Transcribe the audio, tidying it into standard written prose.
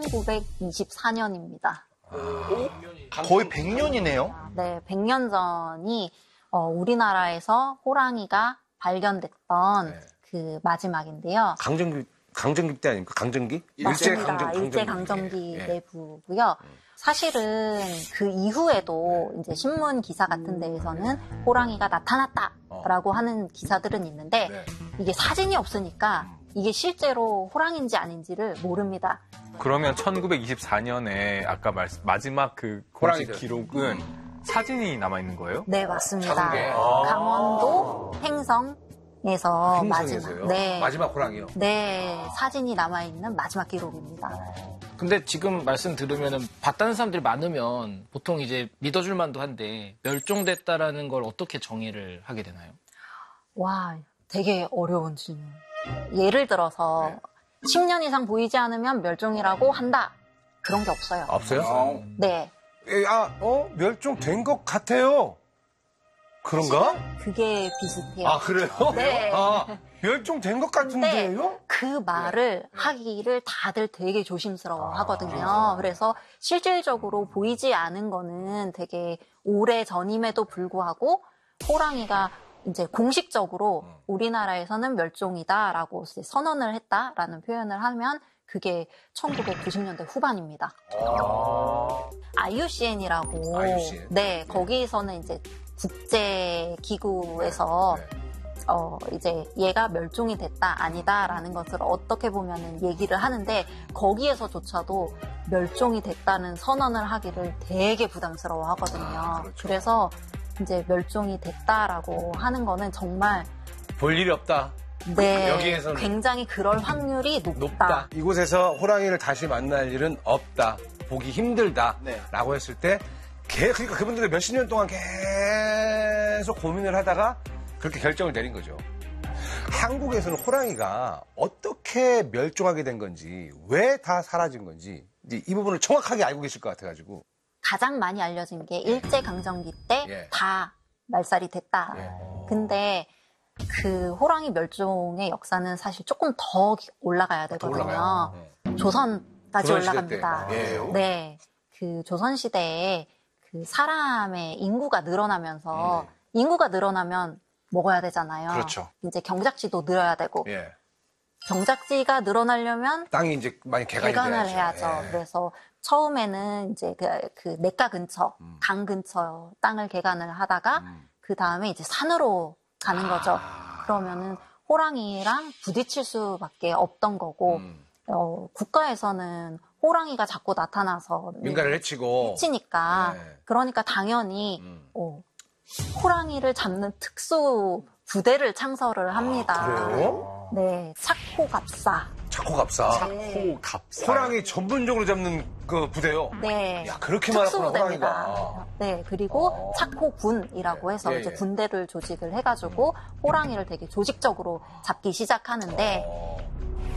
1924년입니다. 거의 100년이네요? 네, 100년 전이 우리나라에서 호랑이가 발견됐던 그 마지막인데요. 강점기 때 아닙니까? 강점기? 맞습니다. 일제강점기 내부고요. 사실은 그 이후에도 이제 신문 기사 같은 데에서는 호랑이가 나타났다라고 하는 기사들은 있는데 이게 사진이 없으니까 이게 실제로 호랑이인지 아닌지를 모릅니다. 그러면 1924년에 아까 마지막 그 공식 기록은 사진이 남아있는 거예요? 네, 맞습니다. 강원도 행성에서 마지막 호랑이요? 네, 사진이 남아있는 마지막 기록입니다. 근데 지금 말씀 들으면 봤다는 사람들이 많으면 보통 이제 믿어줄 만도 한데 멸종됐다라는 걸 어떻게 정의를 하게 되나요? 와, 되게 어려운 질문. 예를 들어서 10년 이상 보이지 않으면 멸종이라고 한다. 그런 게 없어요. 없어요? 네. 멸종된 것 같아요. 그런가? 그게 비슷해요. 아, 그래요? 네. 멸종된 것 같은데요? 그 말을 하기를 다들 되게 조심스러워 하거든요. 그래서 실질적으로 보이지 않은 거는 되게 오래 전임에도 불구하고 호랑이가 이제 공식적으로 우리나라에서는 멸종이다라고 선언을 했다라는 표현을 하면 그게 1990년대 후반입니다. IUCN이라고 네, 거기서는 이제 국제기구에서 이제 얘가 멸종이 됐다 아니다라는 것을 어떻게 보면은 얘기를 하는데 거기에서조차도 멸종이 됐다는 선언을 하기를 되게 부담스러워 하거든요. 그래서 이제 멸종이 됐다라고 하는 거는 정말 볼 일이 없다. 네, 여기에서는 굉장히 그럴 확률이 높다. 이곳에서 호랑이를 다시 만날 일은 없다. 보기 힘들다라고 했을 때 그러니까 그분들이 몇십 년 동안 계속 고민을 하다가 그렇게 결정을 내린 거죠. 한국에서는 호랑이가 어떻게 멸종하게 된 건지, 왜 다 사라진 건지 이 부분을 정확하게 알고 계실 것 같아가지고. 가장 많이 알려진 게 일제강점기 때 다 말살이 됐다. 근데 그 호랑이 멸종의 역사는 사실 조금 더 올라가야 되거든요. 조선까지 올라갑니다. 네, 그 조선시대에 그 사람의 인구가 늘어나면서 인구가 늘어나면 먹어야 되잖아요. 그렇죠. 이제 경작지도 늘어야 되고 경작지가 늘어나려면 땅이 이제 많이 개간을 해야죠. 그래서 처음에는 이제 그 냇가 근처, 강 근처 땅을 개간을 하다가 그 다음에 이제 산으로 가는 거죠. 그러면은 호랑이랑 부딪힐 수밖에 없던 거고 국가에서는 호랑이가 자꾸 나타나서 민가를 해치니까 그러니까 당연히 호랑이를 잡는 특수 부대를 창설을 합니다. 그래요? 네, 착호갑사. 호랑이 전문적으로 잡는 그 부대요? 네. 야, 그렇게 많았구나, 호랑이가. 네, 그리고 착호군이라고 해서 이제 군대를 조직을 해가지고 호랑이를 되게 조직적으로 잡기 시작하는데